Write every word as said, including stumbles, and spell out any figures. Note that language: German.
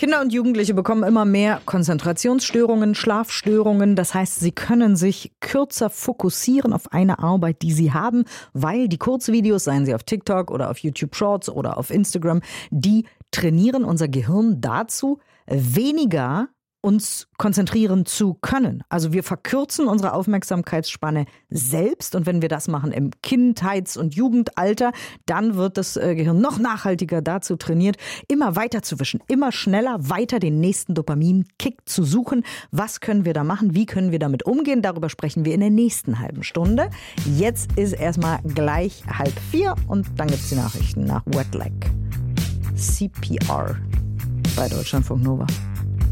Kinder und Jugendliche bekommen immer mehr Konzentrationsstörungen, Schlafstörungen. Das heißt, sie können sich kürzer fokussieren auf eine Arbeit, die sie haben, weil die Kurzvideos, seien sie auf TikTok oder auf YouTube Shorts oder auf Instagram, die trainieren unser Gehirn dazu, weniger uns konzentrieren zu können. Also wir verkürzen unsere Aufmerksamkeitsspanne selbst und wenn wir das machen im Kindheits- und Jugendalter, dann wird das Gehirn noch nachhaltiger dazu trainiert, immer weiter zu wischen, immer schneller weiter den nächsten Dopamin-Kick zu suchen. Was können wir da machen? Wie können wir damit umgehen? Darüber sprechen wir in der nächsten halben Stunde. Jetzt ist erstmal gleich halb vier und dann gibt es die Nachrichten nach Wetlag. C P R bei Deutschlandfunk Nova.